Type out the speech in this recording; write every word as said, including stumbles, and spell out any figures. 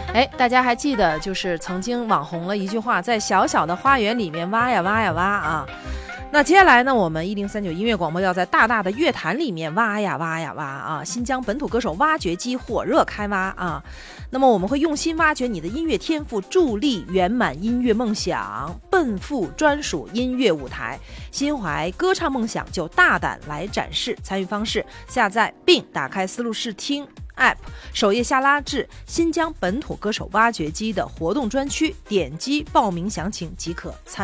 哎，大家还记得就是曾经网红了一句话，在小小的花园里面挖呀挖呀挖啊。那接下来呢，我们一零三九音乐广播要在大大的乐坛里面挖呀挖呀挖啊！新疆本土歌手挖掘机火热开挖啊！那么我们会用心挖掘你的音乐天赋，助力圆满音乐梦想，奔赴专属音乐舞台。心怀歌唱梦想就大胆来展示。参与方式：下载并打开思路视听 App， 首页下拉至新疆本土歌手挖掘机的活动专区，点击报名详情即可参与。